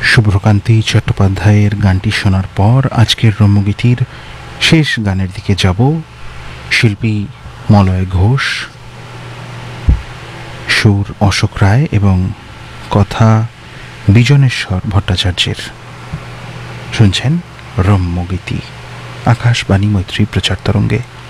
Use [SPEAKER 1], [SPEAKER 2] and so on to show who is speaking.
[SPEAKER 1] শুভ্রকান্তি চট্টোপাধ্যায়ের গানটি শোনার পর আজকের রম্যগীতির শেষ গানের দিকে যাব। শিল্পী মলয় ঘোষ, সুর অশোক রায় এবং কথা বিজনেশ্বর ভট্টাচার্যের। শুনছেন রম্যগীতি, আকাশবাণী মৈত্রী প্রচার তরঙ্গে।